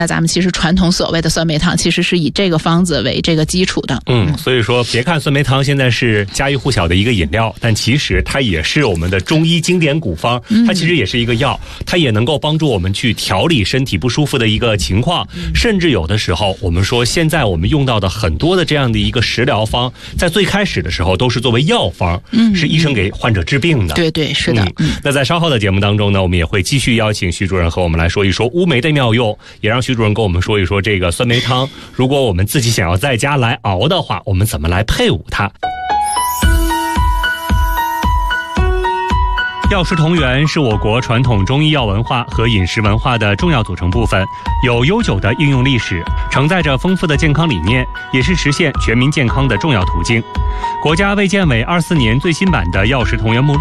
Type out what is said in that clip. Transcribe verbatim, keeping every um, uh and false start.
那咱们其实传统所谓的酸梅汤，其实是以这个方子为这个基础的。 嗯，所以说别看酸梅汤现在是家喻户晓的一个饮料，但其实它也是我们的中医经典古方，它其实也是一个药，它也能够帮助我们去调理身体不舒服的一个情况。甚至有的时候，我们说现在我们用到的很多的这样的一个食疗方，在最开始的时候都是作为药方，嗯，是医生给患者治病的。 对对，是的。 嗯，那在稍后的节目当中呢，我们也会继续邀请徐主任和我们来说一说乌梅的妙用，也让徐主任跟我们说一说这个酸梅汤，如果我们自己想要在家来熬的话，我们怎么来配伍它。药食同源是我国传统中医药文化和饮食文化的重要组成部分，有悠久的应用历史，承载着丰富的健康理念，也是实现全民健康的重要途径。国家卫健委二四年最新版的药食同源目录